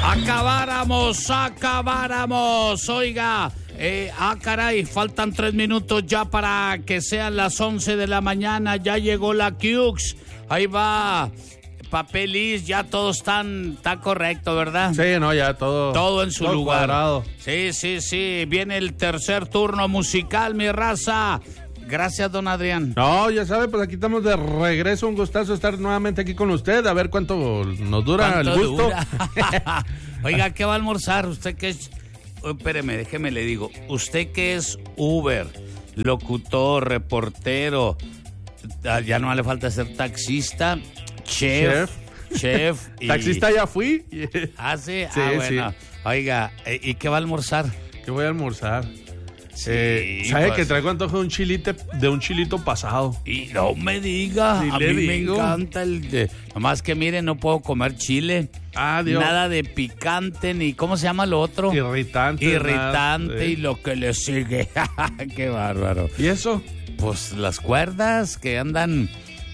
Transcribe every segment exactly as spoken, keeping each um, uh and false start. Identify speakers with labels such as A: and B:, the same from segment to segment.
A: Acabáramos, acabáramos. Oiga, eh, ah, caray, faltan tres minutos ya para que sean las once de la mañana. Ya llegó la Cux. Ahí va. Papelis, ya todo están, está correcto, ¿verdad?
B: Sí, no, ya todo.
A: Todo en su
B: todo
A: lugar.
B: Cuadrado.
A: Sí, sí, sí. Viene el tercer turno musical, mi raza. Gracias, don Adrián.
B: No, ya sabe, pues aquí estamos de regreso. Un gustazo estar nuevamente aquí con usted. A ver cuánto nos dura el gusto.
A: Dura? Oiga, ¿qué va a almorzar? Usted que es... Oh, espéreme, déjeme le digo. Usted que es Uber, locutor, reportero, ya no le falta ser taxista, chef, chef, chef
B: y... Taxista ya fui.
A: Ah, sí,
B: sí
A: ah, bueno.
B: Sí.
A: Oiga, ¿y qué va a almorzar?
B: ¿Qué voy a almorzar?
A: Sí,
B: eh, ¿Sabe
A: pues,
B: que traigo antojo de un chilite, de un chilito pasado?
A: Y no me diga,
B: sí,
A: a
B: le
A: mí
B: digo.
A: me encanta el de... Nomás que miren, no puedo comer chile.
B: Ah, Dios.
A: Nada de picante, ni... ¿Cómo se llama lo otro?
B: Irritante.
A: Irritante
B: nada,
A: y
B: eh.
A: lo que le sigue. Qué bárbaro.
B: ¿Y eso?
A: Pues las cuerdas que andan...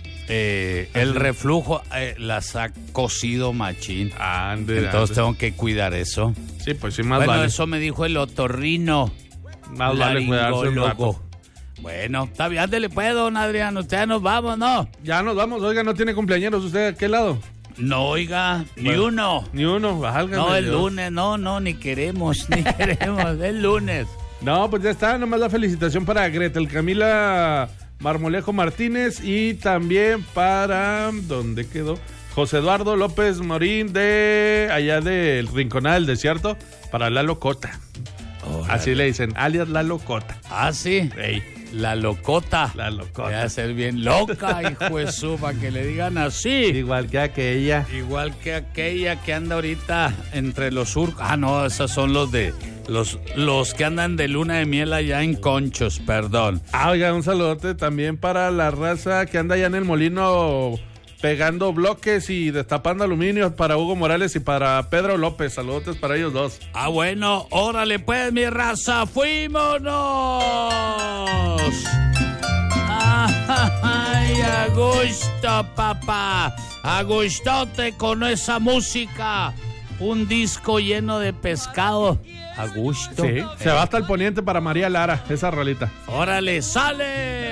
A: Eh, el reflujo eh, las ha cocido machín.
B: Ande,
A: Entonces
B: ande.
A: tengo que cuidar eso.
B: Sí, pues sí, más
A: bueno,
B: vale.
A: eso me dijo el otorrino.
B: Más vale cuidarse un rato.
A: Bueno, está bien, ándele pues, don Adrián, usted ya nos vamos, ¿no?
B: Ya nos vamos, oiga, ¿no tiene cumpleañeros usted a qué lado?
A: No, oiga,
B: Bueno,
A: ni uno.
B: Ni uno, válgame
A: No, el
B: Dios.
A: lunes, no, no, ni queremos, ni queremos, el lunes.
B: No, pues ya está, nomás la felicitación para Gretel Camila Marmolejo Martínez y también para, ¿dónde quedó? José Eduardo López Morín de allá del Rinconada del Desierto, para Lalo Cota.
A: Órale.
B: Así le dicen, alias Lalo Cota.
A: Ah, sí.
B: Ey,
A: La locota.
B: La locota.
A: Voy a ser bien loca, hijo de su, para que le digan así.
B: igual que aquella.
A: Igual que aquella que anda ahorita entre los surcos. Ah, no, esos son los de... Los, los que andan de luna de miel allá en Conchos, perdón.
B: Ah, oiga, un saludote también para la raza que anda allá en el molino pegando bloques y destapando aluminio, para Hugo Morales y para Pedro López. Saludotes para ellos dos.
A: Ah, bueno, órale pues, mi raza, ¡fuímonos! ¡Ay, a gusto, papá! ¡A gustote con esa música! Un disco lleno de pescado. A gusto.
B: Sí, se va hasta el poniente para María Lara, esa rolita.
A: ¡Órale, sale!